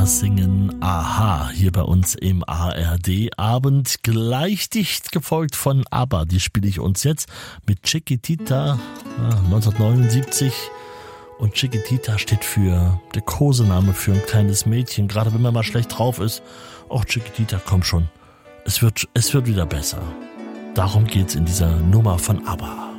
ABBA singen Aha hier bei uns im ARD-Abend. Gleich dicht gefolgt von ABBA, die spiele ich uns jetzt mit Chiquitita 1979. Und Chiquitita steht für der Kosename für ein kleines Mädchen. Gerade wenn man mal schlecht drauf ist. Och, Chiquitita, komm schon. Es wird wieder besser. Darum geht's in dieser Nummer von ABBA.